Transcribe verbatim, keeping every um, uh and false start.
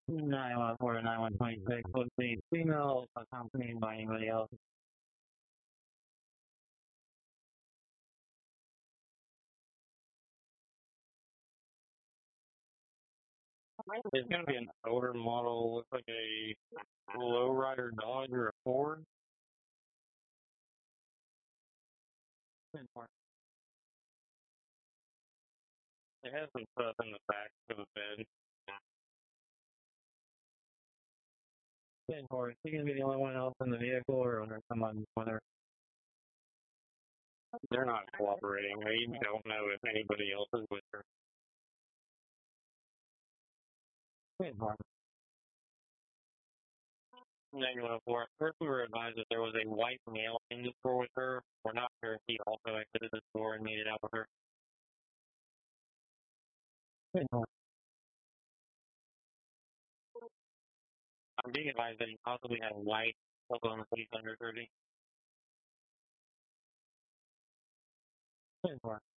nine one four to nine one twenty-six was the female accompanied by anybody else? It's going to be an older model, looks like a lowrider Dodge or a Ford. It has some stuff in the back of the bed. ten four. Is he going to be the only one else in the vehicle, or are there someone with her? They're not cooperating. I don't know if anybody else is with her. ten four. nine one four. First, we were advised that there was a white male in the store with her. We're not sure if he also exited the store and made it out with her. ten four. I'm being advised that he possibly had white Oklahoma City Thunder thirty. ten four.